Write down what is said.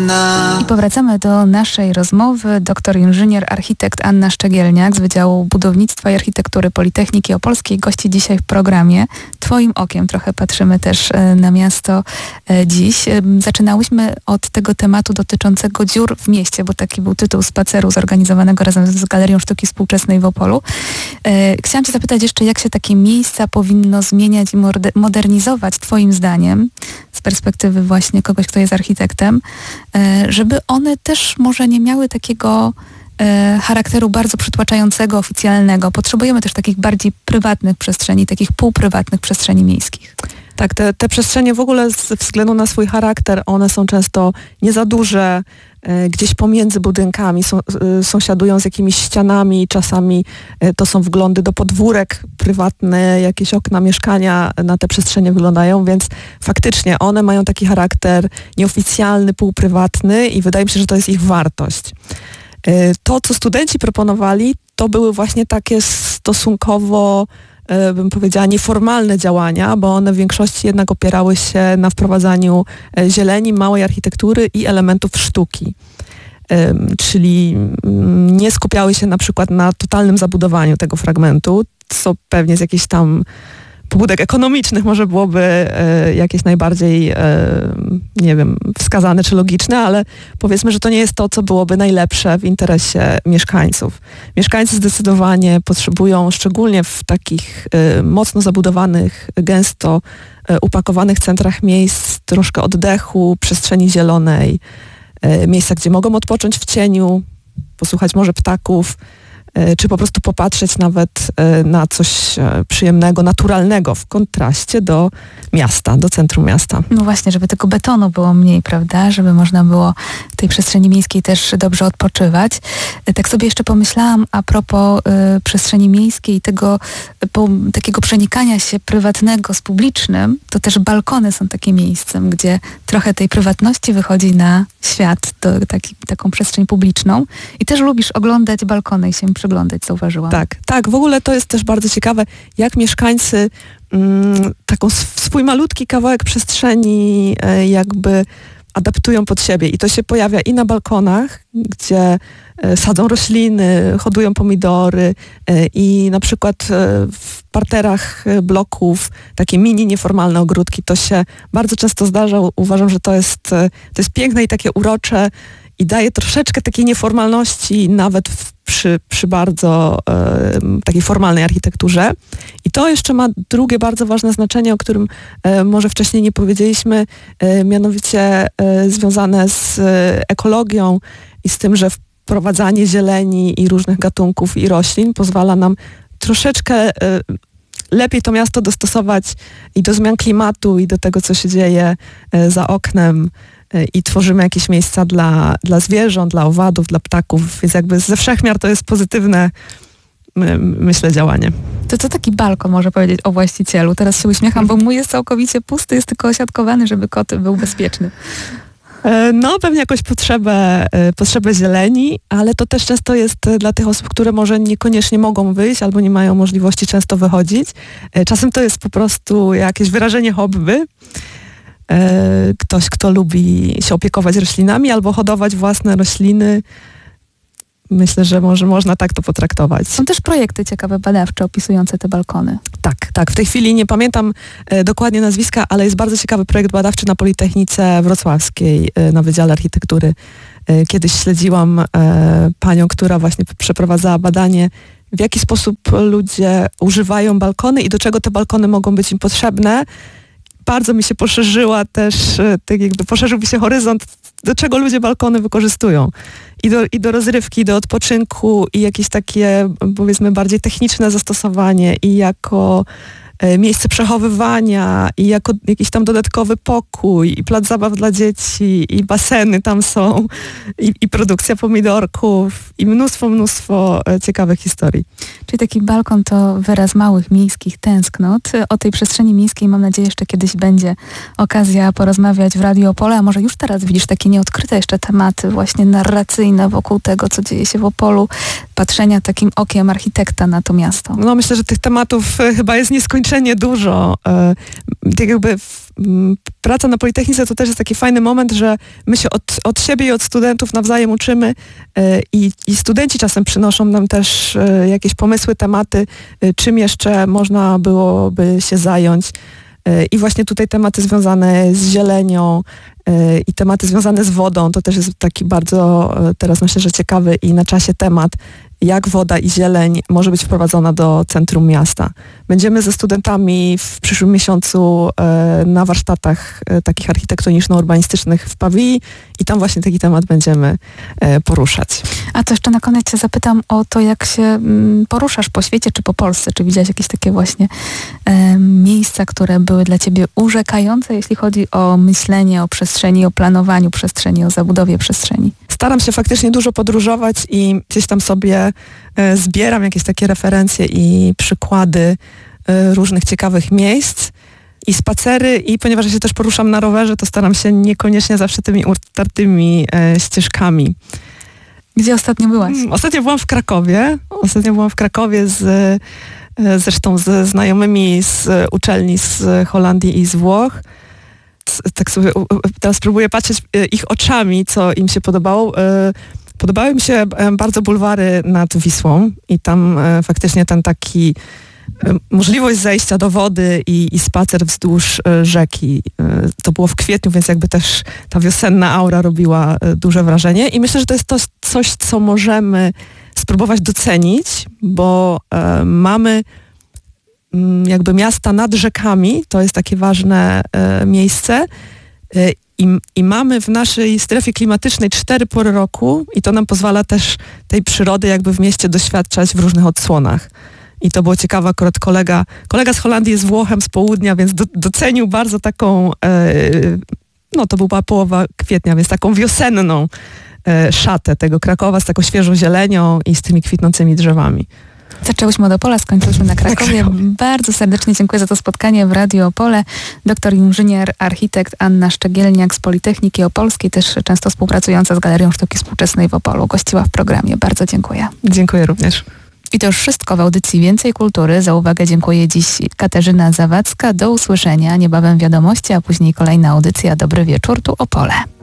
I powracamy do naszej rozmowy. Doktor inżynier, architekt Anna Szczegielniak z Wydziału Budownictwa i Architektury Politechniki Opolskiej gości dzisiaj w programie. Twoim okiem trochę patrzymy też na miasto dziś. Zaczynałyśmy od tego tematu dotyczącego dziur w mieście, bo taki był tytuł spaceru zorganizowanego razem z Galerią Sztuki Współczesnej w Opolu. Chciałam cię zapytać jeszcze, jak się takie miejsca powinno zmieniać i modernizować twoim zdaniem, z perspektywy właśnie kogoś, kto jest architektem, żeby one też może nie miały takiego charakteru bardzo przytłaczającego, oficjalnego. Potrzebujemy też takich bardziej prywatnych przestrzeni, takich półprywatnych przestrzeni miejskich. Tak, te przestrzenie w ogóle ze względu na swój charakter, one są często nie za duże, gdzieś pomiędzy budynkami, sąsiadują z jakimiś ścianami, czasami to są wglądy do podwórek prywatne, jakieś okna, mieszkania na te przestrzenie wyglądają, więc faktycznie one mają taki charakter nieoficjalny, półprywatny i wydaje mi się, że to jest ich wartość. To, co studenci proponowali, to były właśnie takie stosunkowo, bym powiedziała, nieformalne działania, bo one w większości jednak opierały się na wprowadzaniu zieleni, małej architektury i elementów sztuki. Czyli nie skupiały się na przykład na totalnym zabudowaniu tego fragmentu, co pewnie z jakichś tam pobudek ekonomicznych może byłoby jakieś najbardziej, nie wiem, wskazane czy logiczne, ale powiedzmy, że to nie jest to, co byłoby najlepsze w interesie mieszkańców. Mieszkańcy zdecydowanie potrzebują, szczególnie w takich mocno zabudowanych, gęsto upakowanych centrach miejsc, troszkę oddechu, przestrzeni zielonej, miejsca, gdzie mogą odpocząć w cieniu, posłuchać może ptaków, czy po prostu popatrzeć nawet na coś przyjemnego, naturalnego w kontraście do miasta, do centrum miasta. No właśnie, żeby tego betonu było mniej, prawda? Żeby można było w tej przestrzeni miejskiej też dobrze odpoczywać. Tak sobie jeszcze pomyślałam a propos przestrzeni miejskiej, tego takiego przenikania się prywatnego z publicznym, to też balkony są takim miejscem, gdzie trochę tej prywatności wychodzi na świat, do taką przestrzeń publiczną. I też lubisz oglądać balkony i się przyglądać, zauważyłam. Tak, w ogóle to jest też bardzo ciekawe, jak mieszkańcy taką swój malutki kawałek przestrzeni jakby adaptują pod siebie i to się pojawia i na balkonach, gdzie sadzą rośliny, hodują pomidory i na przykład w parterach bloków takie mini nieformalne ogródki, to się bardzo często zdarza. Uważam, że to jest piękne i takie urocze i daje troszeczkę takiej nieformalności nawet przy bardzo takiej formalnej architekturze. I to jeszcze ma drugie bardzo ważne znaczenie, o którym może wcześniej nie powiedzieliśmy, mianowicie związane z ekologią i z tym, że wprowadzanie zieleni i różnych gatunków i roślin pozwala nam troszeczkę lepiej to miasto dostosować i do zmian klimatu, i do tego, co się dzieje za oknem. I tworzymy jakieś miejsca dla zwierząt, dla owadów, dla ptaków, więc jakby ze wszechmiar to jest pozytywne, myślę, działanie. To co taki balkon może powiedzieć o właścicielu? Teraz się uśmiecham, bo mój jest całkowicie pusty, jest tylko osiadkowany, żeby kot był bezpieczny. No, pewnie jakąś potrzebę zieleni, ale to też często jest dla tych osób, które może niekoniecznie mogą wyjść albo nie mają możliwości często wychodzić. Czasem to jest po prostu jakieś wyrażenie hobby. Ktoś, kto lubi się opiekować roślinami albo hodować własne rośliny. Myślę, że może można tak to potraktować. Są też projekty ciekawe, badawcze, opisujące te balkony. Tak. W tej chwili nie pamiętam dokładnie nazwiska, ale jest bardzo ciekawy projekt badawczy na Politechnice Wrocławskiej, na Wydziale Architektury. Kiedyś śledziłam panią, która właśnie przeprowadzała badanie, w jaki sposób ludzie używają balkony i do czego te balkony mogą być im potrzebne. Bardzo mi się poszerzyła też, tak jakby poszerzył mi się horyzont, do czego ludzie balkony wykorzystują. I do rozrywki, i do odpoczynku, i jakieś takie, powiedzmy, bardziej techniczne zastosowanie, i jako miejsce przechowywania, i jako jakiś tam dodatkowy pokój, i plac zabaw dla dzieci, i baseny tam są, i produkcja pomidorków, i mnóstwo ciekawych historii. Czyli taki balkon to wyraz małych miejskich tęsknot. O tej przestrzeni miejskiej mam nadzieję jeszcze kiedyś będzie okazja porozmawiać w Radiu Opole, a może już teraz widzisz takie nieodkryte jeszcze tematy właśnie narracyjne wokół tego, co dzieje się w Opolu. patrzenia takim okiem architekta na to miasto? No myślę, że tych tematów chyba jest nieskończenie dużo. Tak jakby praca na Politechnice to też jest taki fajny moment, że my się od siebie i od studentów nawzajem uczymy i studenci czasem przynoszą nam też jakieś pomysły, tematy, czym jeszcze można byłoby się zająć. I właśnie tutaj tematy związane z zielenią i tematy związane z wodą, to też jest taki bardzo teraz myślę, że ciekawy i na czasie temat, jak woda i zieleń może być wprowadzona do centrum miasta. Będziemy ze studentami w przyszłym miesiącu na warsztatach takich architektoniczno-urbanistycznych w Pawii i tam właśnie taki temat będziemy poruszać. A to jeszcze na koniec cię zapytam o to, jak się poruszasz po świecie czy po Polsce. Czy widziałaś jakieś takie właśnie miejsca, które były dla ciebie urzekające, jeśli chodzi o myślenie o przestrzeni, o planowaniu przestrzeni, o zabudowie przestrzeni? Staram się faktycznie dużo podróżować i gdzieś tam sobie zbieram jakieś takie referencje i przykłady różnych ciekawych miejsc i spacery i ponieważ ja się też poruszam na rowerze, to staram się niekoniecznie zawsze tymi utartymi ścieżkami. Gdzie ostatnio byłaś? Ostatnio byłam w Krakowie. Zresztą ze znajomymi z uczelni z Holandii i z Włoch. Tak sobie teraz próbuję patrzeć ich oczami, co im się podobało. Podobały mi się bardzo bulwary nad Wisłą i tam faktycznie ten taki możliwość zejścia do wody i spacer wzdłuż rzeki. To było w kwietniu, więc jakby też ta wiosenna aura robiła duże wrażenie i myślę, że to jest coś, co możemy spróbować docenić, bo mamy jakby miasta nad rzekami, to jest takie ważne miejsce i mamy w naszej strefie klimatycznej 4 pory roku i to nam pozwala też tej przyrody jakby w mieście doświadczać w różnych odsłonach. I to było ciekawe, akurat kolega z Holandii jest Włochem z południa, więc docenił bardzo taką, to była połowa kwietnia, więc taką wiosenną szatę tego Krakowa z taką świeżą zielenią i z tymi kwitnącymi drzewami. Zaczęłyśmy od Opola, skończyliśmy na Krakowie. Bardzo serdecznie dziękuję za to spotkanie w Radio Opole. Doktor inżynier, architekt Anna Szczegielniak z Politechniki Opolskiej, też często współpracująca z Galerią Sztuki Współczesnej w Opolu, gościła w programie. Bardzo dziękuję. Dziękuję również. I to już wszystko w audycji Więcej Kultury. Za uwagę dziękuję dziś Katarzyna Zawadzka. Do usłyszenia niebawem wiadomości, a później kolejna audycja. Dobry wieczór, tu Opole.